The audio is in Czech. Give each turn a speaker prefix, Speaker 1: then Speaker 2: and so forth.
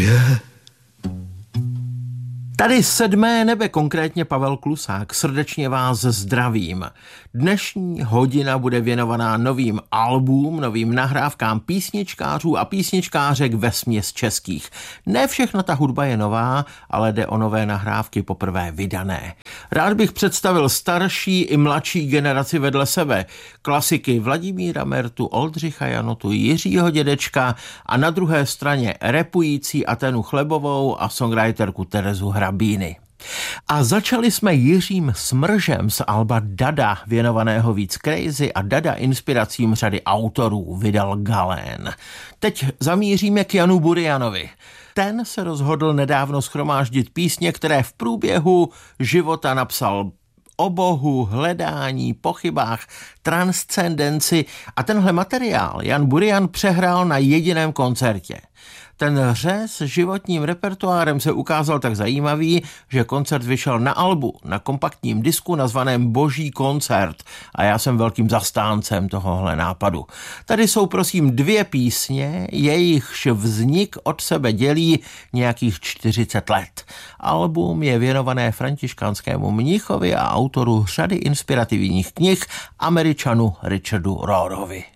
Speaker 1: je?
Speaker 2: Tady sedmé nebe, konkrétně Pavel Klusák, srdečně vás zdravím. Dnešní hodina bude věnovaná novým albům, novým nahrávkám písničkářů a písničkářek vesměs českých. Ne všechna ta hudba je nová, ale jde o nové nahrávky poprvé vydané. Rád bych představil starší i mladší generaci vedle sebe. Klasiky Vladimíra Mertu, Oldřicha Janotu, Jiřího Dědečka a na druhé straně rapující Atenu Chlebovou a songwriterku Terezu Hrabíny. A začali jsme Jiřím Smržem z alba Dada, věnovaného víc crazy, a Dada inspiracím řady autorů vydal Galén. Teď zamíříme k Janu Burianovi. Ten se rozhodl nedávno shromáždit písně, které v průběhu života napsal o Bohu, hledání, pochybách, transcendenci, a tenhle materiál Jan Burian přehrál na jediném koncertě. Ten řez životním repertoárem se ukázal tak zajímavý, že koncert vyšel na albu, na kompaktním disku nazvaném Boží koncert, a já jsem velkým zastáncem tohohle nápadu. Tady jsou prosím 2 písně, jejichž vznik od sebe dělí nějakých 40 let. Album je věnované františkánskému mnichovi a autoru řady inspirativních knih, Američanu Richardu Rohrovi.